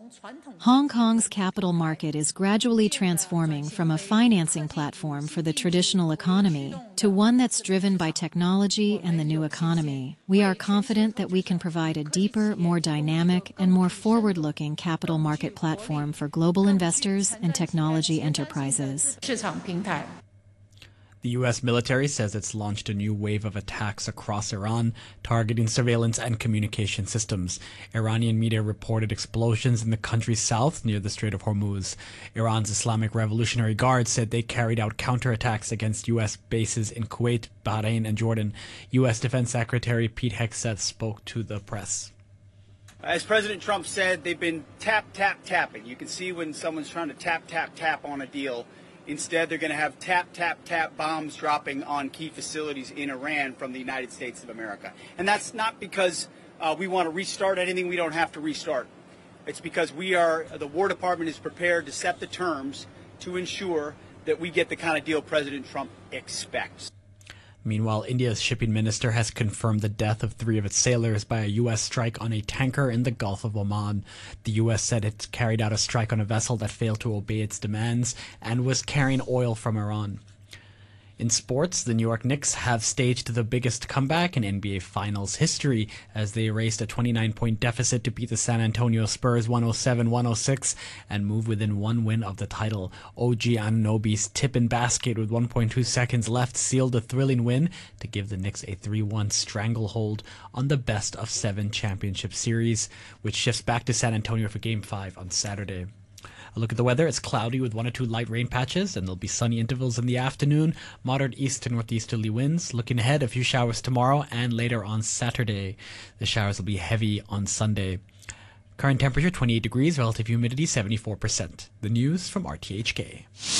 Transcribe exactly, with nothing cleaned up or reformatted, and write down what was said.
Hong Kong's capital market is gradually transforming from a financing platform for the traditional economy to one that's driven by technology and the new economy. We are confident that we can provide a deeper, more dynamic, and more forward-looking capital market platform for global investors and technology enterprises. The U S military says it's launched a new wave of attacks across Iran, targeting surveillance and communication systems. Iranian media reported explosions in the country's south near the Strait of Hormuz. Iran's Islamic Revolutionary Guard said they carried out counterattacks against U S bases in Kuwait, Bahrain, and Jordan. U S Defense Secretary Pete Hegseth spoke to the press. As President Trump said, they've been tap, tap, tapping. You can see when someone's trying to tap, tap, tap on a deal. Instead, they're going to have tap, tap, tap bombs dropping on key facilities in Iran from the United States of America. And that's not because uh, we want to restart anything we don't have to restart. It's because we are, the War Department is prepared to set the terms to ensure that we get the kind of deal President Trump expects. Meanwhile, India's shipping minister has confirmed the death of three of its sailors by a U S strike on a tanker in the Gulf of Oman. The U S said it carried out a strike on a vessel that failed to obey its demands and was carrying oil from Iran. In sports, the New York Knicks have staged the biggest comeback in N B A Finals history as they erased a twenty-nine point deficit to beat the San Antonio Spurs one oh seven to one oh six and move within one win of the title. O G Anunoby's tip-in basket with one point two seconds left sealed a thrilling win to give the Knicks a three one stranglehold on the best of seven championship series, which shifts back to San Antonio for Game five on Saturday. A look at the weather. It's cloudy with one or two light rain patches, and there'll be sunny intervals in the afternoon. Moderate east to northeasterly winds. Looking ahead, a few showers tomorrow and later on Saturday. The showers will be heavy on Sunday. Current temperature twenty-eight degrees, relative humidity seventy-four percent. The news from R T H K.